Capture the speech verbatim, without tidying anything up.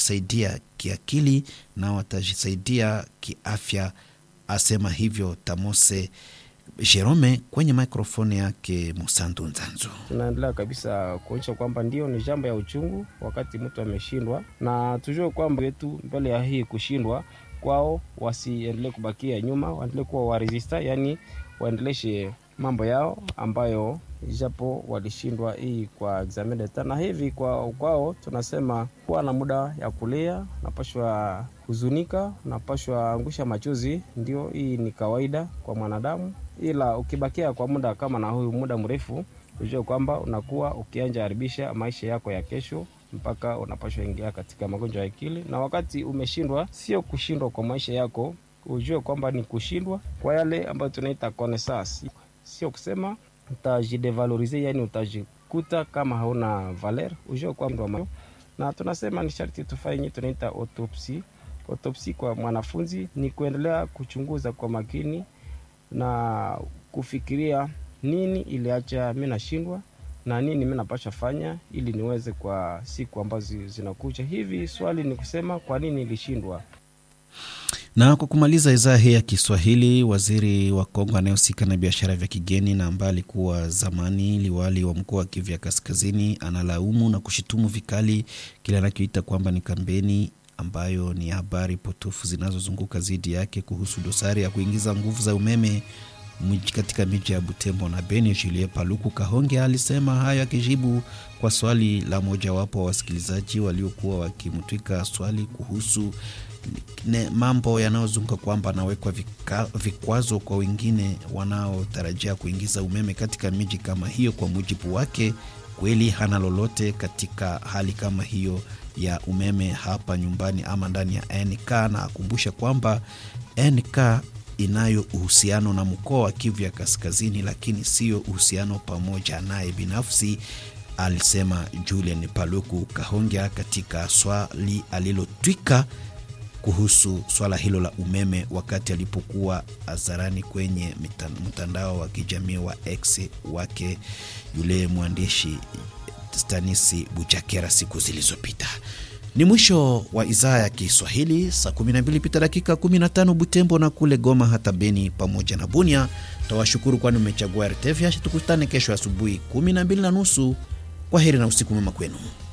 watajisaidia kiakili na watajisaidia kiafya, asema hivyo Tamose Jerome kwenye mikrofoni yake Musantu Nzanzu. Tunaendelea kabisa kuonyesha kwamba ndio ni jambo ya uchungu wakati mtu ameshindwa, na tujue kwamba wetu mbele ya hii kushindwa kwao wasiendelee kubakia nyuma, waendelee kuwa wa resista, yani waendeleshe mambo yao ambayo japo walishindwa hii kwa examen d'etat. Na hivi kwa kwao tunasema kuwa na muda ya kulea, napashwa huzunika, napashwa angusha machozi, ndio hii ni kawaida kwa mwanadamu. Ila ukibakia kwa muda kama na huyu muda mrefu, ujue kwamba unakuwa ukianja haribisha maisha yako ya kesho, mpaka unapashwa ingia katika magonjwa ya akili. Na wakati umeshindwa, sio kushindwa kwa maisha yako, ujue kwamba ni kushindwa kwa yale ambayo tunaita connaissance. Sio kusema utajidevalorize, yani utajikuta kama hauna valer, ujue kwamba. Na tunasema ni sharti tufanye tunaita autopsy. Autopsy kwa mwanafunzi ni kuendelea kuchunguza kwa makini na kufikiria nini iliacha mimi nashindwa na nini mimi napasha fanya ili niweze kwa siku ambazo zinakuja. Hivi swali ni kusema kwa nini nilishindwa. Na kwa kumaliza idhaa hii ya Kiswahili, waziri wa Kongo anayehusika na biashara vya kigeni na ambaye alikuwa zamani liwali wa mkoa wa Kivu Kaskazini analaumu na kushitumu vikali kile anachoita kwamba ni kampeni ambayo ni habari potofu zinazozunguka zidi yake kuhusu dosari ya kuingiza nguvu za umeme mji katika miji ya Butembo na Beni. Julien Paluku Kahonge alisema hayo akijibu kwa swali la moja wapo wa wasikilizaji waliokuwa wakimtwika swali kuhusu ne mambo yanayozunguka kwamba anawekwa vikwazo kwa wengine wanaotarajia kuingiza umeme katika miji kama hiyo. Kwa mujibu wake, kweli hana lolote katika hali kama hiyo ya umeme hapa nyumbani ama ndani ya N K, na akumbusha kwamba N K inayo uhusiano na mkoa wa Kivu Kaskazini, lakini sio uhusiano pamoja naye binafsi, alisema Julien Paluku Kahonge katika swali alilotwika kuhusu swala hilo la umeme wakati alipokuwa hadharani kwenye mtandao wa kijamii wa X wake yule mwandishi Stanisi Buchakera siku zilizopita. Ni mwisho wa idhaa ya Kiswahili. Saa kumi na mbili pita dakika kumi na tano Butembo na kule Goma hata Beni pamoja na Bunia. Tawashukuru kwani umechagua R T V. Tukutane kesho asubuhi kumi na mbili na nusu. Kwaheri na usiku mwema kwenu.